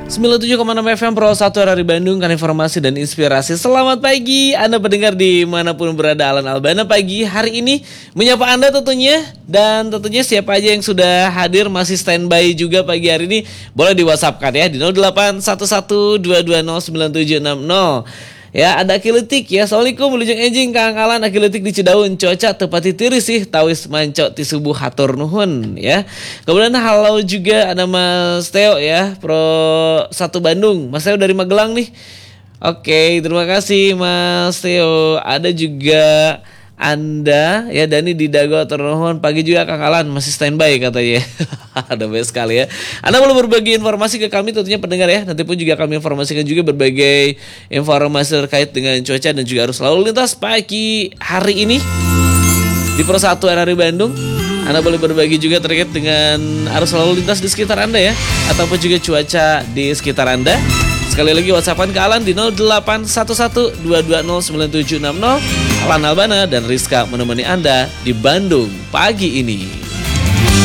97,6 FM Pro 1 dari Bandung kan informasi dan inspirasi. Selamat pagi Anda pendengar dimanapun berada. Alan Albana pagi hari ini menyapa Anda tentunya. Dan tentunya siapa aja yang sudah hadir masih standby juga pagi hari ini, boleh di WhatsApp kan ya di 081122099760. Ya ada Akiletik ya. Assalamualaikum Wilujeng Enjing Kang Alan Akiletik di Cidaun. Cuaca tepati tiris sih tawis mancok ti subuh hatur nuhun ya. Kemudian halo juga ada Mas Teo ya, Pro 1 Bandung. Mas Teo dari Magelang nih. Oke, terima kasih Mas Teo. Ada juga Anda ya, Dani di Dago ternuhun. Pagi juga Kang Alan masih standby katanya. Ada baik sekali ya. Anda boleh berbagi informasi ke kami tentunya pendengar ya. Nanti pun juga kami informasikan juga berbagai informasi terkait dengan cuaca dan juga arus lalu lintas pagi hari ini di Pro 1 RRI Bandung. Anda boleh berbagi juga terkait dengan arus lalu lintas di sekitar Anda ya, ataupun juga cuaca di sekitar Anda. Sekali lagi WhatsAppan ke Alan di 081122099760. Alan Albana dan Rizka menemani Anda di Bandung pagi ini.